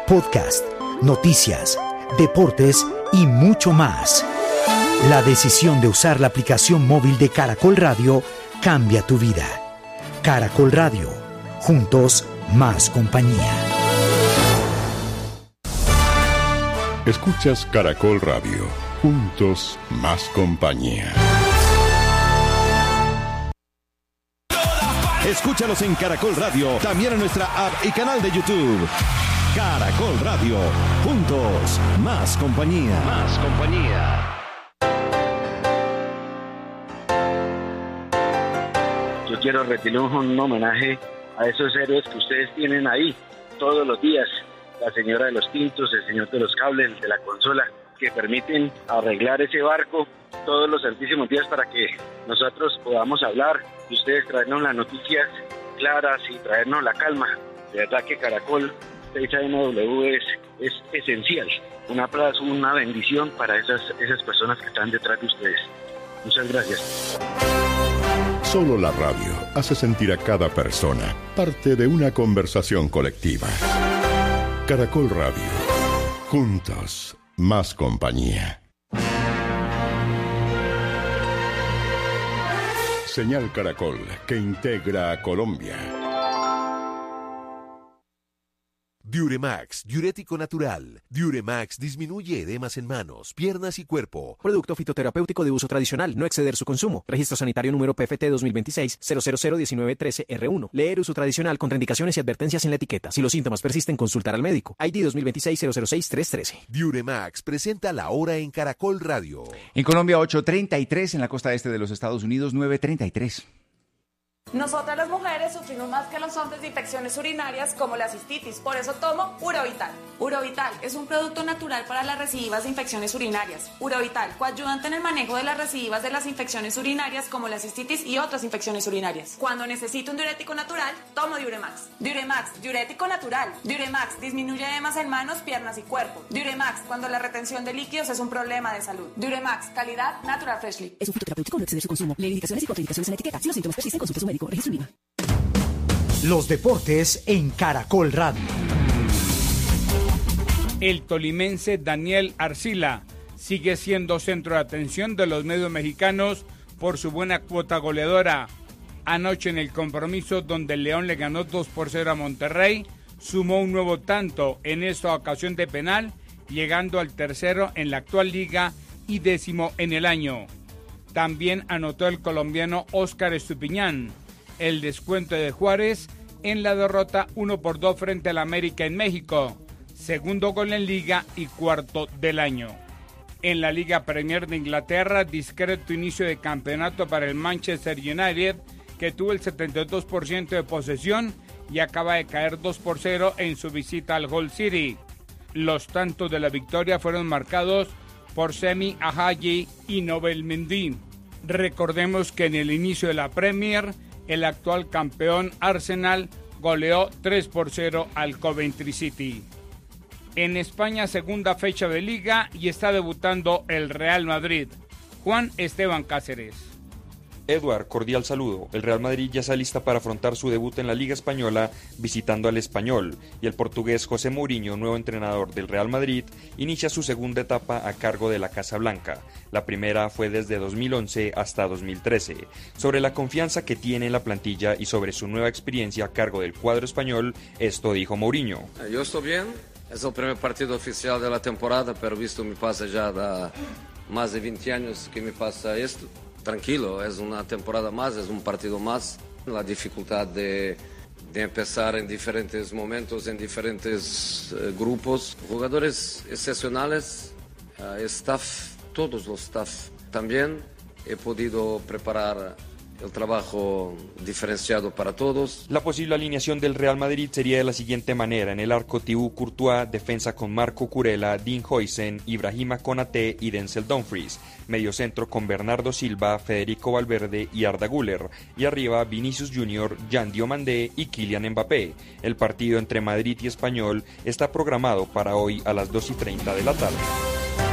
podcast, noticias, deportes y mucho más. La decisión de usar la aplicación móvil de Caracol Radio cambia tu vida. Caracol Radio. Juntos, más compañía. Escuchas Caracol Radio. Juntos, más compañía. Escúchanos en Caracol Radio, también en nuestra app y canal de YouTube. Caracol Radio. Juntos, más compañía. Más compañía. Yo quiero rendirle un homenaje a esos héroes que ustedes tienen ahí todos los días. La señora de los tintos, el señor de los cables, el de la consola, que permiten arreglar ese barco todos los santísimos días para que nosotros podamos hablar y ustedes traernos las noticias claras y traernos la calma. De verdad que Caracol 6AMW es esencial. Un aplauso, una bendición para esas personas que están detrás de ustedes. Muchas gracias. Solo la radio hace sentir a cada persona parte de una conversación colectiva. Caracol Radio. Juntos, más compañía. Señal Caracol, que integra a Colombia. Diuremax, diurético natural. Diuremax disminuye edemas en manos, piernas y cuerpo. Producto fitoterapéutico de uso tradicional, no exceder su consumo. Registro sanitario número PFT 2026-0001913-R1. Leer uso tradicional, contraindicaciones y advertencias en la etiqueta. Si los síntomas persisten, consultar al médico. ID 2026-006-313. Diuremax presenta la hora en Caracol Radio. En Colombia 8:33, en la costa este de los Estados Unidos 9:33. Nosotras las mujeres sufrimos más que los hombres de infecciones urinarias como la cistitis, por eso tomo Urovital. Urovital es un producto natural para las recidivas de infecciones urinarias. Urovital, coayudante en el manejo de las recidivas de las infecciones urinarias como la cistitis y otras infecciones urinarias. Cuando necesito un diurético natural, tomo Diuremax. Diuremax, diurético natural. Diuremax disminuye edemas en manos, piernas y cuerpo. Diuremax, cuando la retención de líquidos es un problema de salud. Diuremax, calidad Natural Freshly. Es un fitoterapéutico, no exceder su consumo. Lee indicaciones y contraindicaciones en la etiqueta. Si los síntomas persisten, consulte a su médico. Registro IVA. Los deportes en Caracol Radio. El tolimense Daniel Arcila sigue siendo centro de atención de los medios mexicanos por su buena cuota goleadora. Anoche en el compromiso donde el León le ganó 2-0 a Monterrey, sumó un nuevo tanto, en esta ocasión de penal, llegando al tercero en la actual liga y 10º en el año. También anotó el colombiano Óscar Estupiñán. El descuento de Juárez en la derrota 1-2 frente al América en México, segundo gol en liga y cuarto del año. En la Liga Premier de Inglaterra, discreto inicio de campeonato para el Manchester United, que tuvo el 72% de posesión y acaba de caer 2-0 en su visita al Hull City. Los tantos de la victoria fueron marcados por Semi Ajayi y Nobel Mendy. Recordemos que en el inicio de la Premier, el actual campeón Arsenal goleó 3-0 al Coventry City. En España, segunda fecha de Liga y está debutando el Real Madrid. Juan Esteban Cáceres. Eduard, cordial saludo. El Real Madrid ya está lista para afrontar su debut en la Liga Española visitando al Español, y el portugués José Mourinho, nuevo entrenador del Real Madrid, inicia su segunda etapa a cargo de la Casa Blanca. La primera fue desde 2011 hasta 2013. Sobre la confianza que tiene en la plantilla y sobre su nueva experiencia a cargo del cuadro español, esto dijo Mourinho. Yo estoy bien, es el primer partido oficial de la temporada, pero visto me pasa ya de más de 20 años que me pasa esto. Tranquilo, es una temporada más, es un partido más. La dificultad de empezar en diferentes momentos, en diferentes grupos. Jugadores excepcionales, staff, todos los staff. También he podido preparar el trabajo diferenciado para todos. La posible alineación del Real Madrid sería de la siguiente manera: en el arco Thibaut Courtois, defensa con Marco Kurela, Dean Huijsen, Ibrahima Konaté y Denzel Dumfries, mediocentro con Bernardo Silva, Federico Valverde y Arda Güler, y arriba Vinicius Junior, Jan Diomandé y Kylian Mbappé. El partido entre Madrid y Español está programado para hoy a las 2:30 de la tarde.